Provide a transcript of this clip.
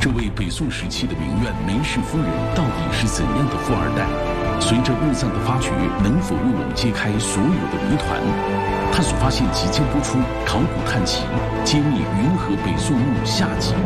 这位北宋时期的名媛梅氏夫人到底是怎样的富二代？随着墓葬的发掘，能否为我们揭开所有的谜团？探索发现即将播出《考古探奇》，揭秘云和北宋墓下集。